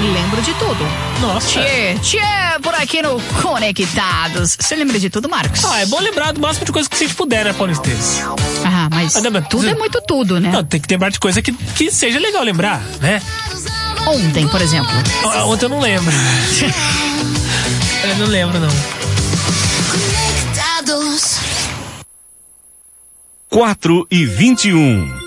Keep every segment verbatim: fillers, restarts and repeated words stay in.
Lembro de tudo. Nossa. Tchê, tchê, por aqui no Conectados. Você lembra de tudo, Marcos? Ah, é bom lembrar do máximo de coisa que a gente puder, né, Paulistense? Ah, mas Ah, não, tudo é muito tudo, né? Não, tem que lembrar de coisa que, que seja legal lembrar, né? Ontem, por exemplo. Ah, ontem eu não lembro. Eu não lembro, não. quatro e vinte e um.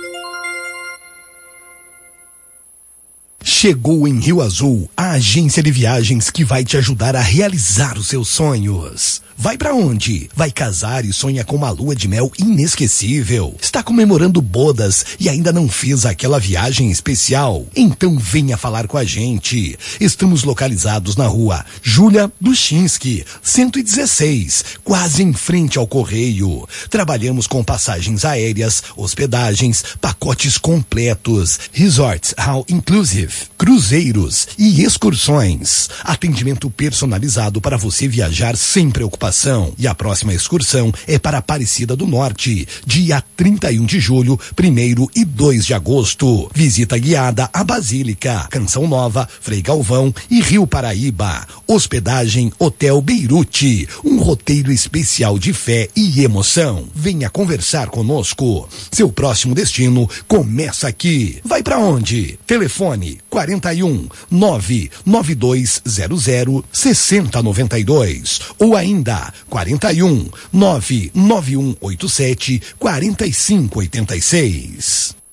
Chegou em Rio Azul a agência de viagens que vai te ajudar a realizar os seus sonhos. Vai pra onde? Vai casar e sonha com uma lua de mel inesquecível? Está comemorando bodas e ainda não fez aquela viagem especial? Então venha falar com a gente. Estamos localizados na rua Júlia Duchinski, cento e dezesseis, quase em frente ao Correio. Trabalhamos com passagens aéreas, hospedagens, pacotes completos, resorts all inclusive, cruzeiros e excursões. Atendimento personalizado para você viajar sem preocupação. E a próxima excursão é para Aparecida do Norte, dia trinta e um de julho, primeiro e dois de agosto. Visita guiada à Basílica, Canção Nova, Frei Galvão e Rio Paraíba. Hospedagem Hotel Beirute, um roteiro especial de fé e emoção. Venha conversar conosco. Seu próximo destino começa aqui. Vai pra onde? Telefone quarenta e um, nove nove dois zero zero, seis zero nove dois ou ainda quarenta e um, nove nove um oito sete, quatro cinco oito seis.